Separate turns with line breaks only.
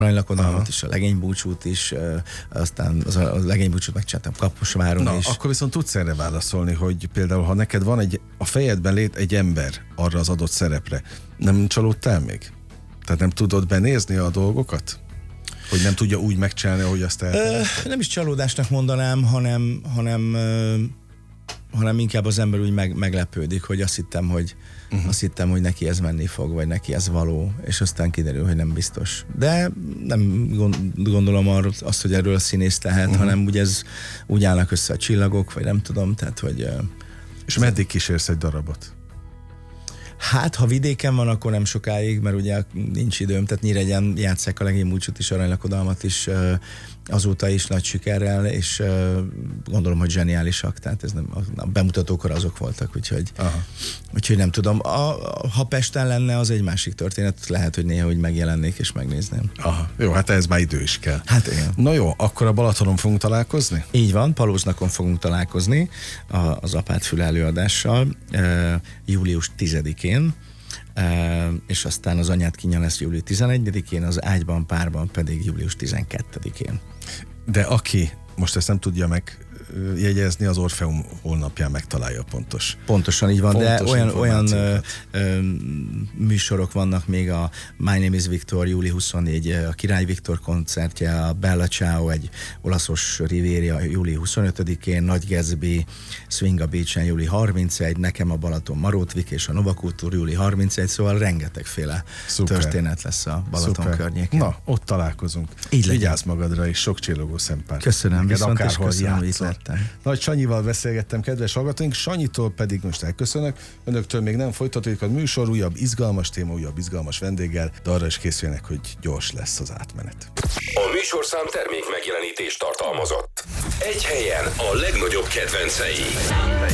aranylakodalmat is, a legénybúcsút is, aztán a legénybúcsút megcsináltam Kaposváron is.
Akkor viszont tudsz erre válaszolni, hogy például, ha neked van a fejedben egy ember arra az adott szerepre, nem csalódtál még? Tehát nem tudod benézni a dolgokat? Hogy nem tudja úgy megcsinálni, ahogy azt
Nem is csalódásnak mondanám, hanem inkább az ember úgy meglepődik, hogy azt hittem, hogy neki ez menni fog, vagy neki ez való, és aztán kiderül, hogy nem biztos. De nem gondolom azt, hogy erről a színész tehet, hanem ugye úgy állnak össze a csillagok, vagy nem tudom, tehát hogy...
És meddig kísérsz egy darabot?
Hát, ha vidéken van, akkor nem sokáig, mert ugye nincs időm, tehát Nyíregyen játsszák a legénybúcsút is, aranylakodalmat is, azóta is nagy sikerrel, és gondolom, hogy zseniálisak, tehát ez nem, a bemutatókor azok voltak, úgyhogy nem tudom. Ha Pesten lenne, az egy másik történet, lehet, hogy néha úgy megjelennék és megnézném.
Aha. Jó, hát ez már idő is kell.
Hát igen.
Na jó, akkor a Balatonon fogunk találkozni?
Így van, Palóznakon fogunk találkozni az Apátfüle előadással július 10-én, és aztán az Anyád kínja lesz július 11-én, az Ágyban párban pedig július 12-én.
De aki most ezt nem tudja megjegyezni, az Orfeum honlapján megtalálja
Pontosan így van, de olyan műsorok vannak még, a My Name is Victor júli 24, a Király Viktor koncertje, a Bella Ciao, egy olaszos Riviera júli 25-én, Nagy Gatsby, Swing a Beach-en júli 31, Nekem a Balaton Marótvik és a Nova Kultúr júli 31, szóval rengetegféle történet lesz a Balaton környékén.
Na, ott találkozunk. Vigyázz magadra, és sok csillogó szempárt.
Köszönöm, viszont és köszönöm, hogy itt lettem.
Nagy Sanyival beszélgettem, kedves hallgatóink, Sanyitól pedig most elköszönök. Önöktől még nem folytatódik a műsor, újabb izgalmas téma, újabb izgalmas vendéggel, de arra is készüljenek, hogy gyors lesz az átmenet.
A műsorszám termék megjelenítést tartalmazott. Egy helyen a legnagyobb kedvencei.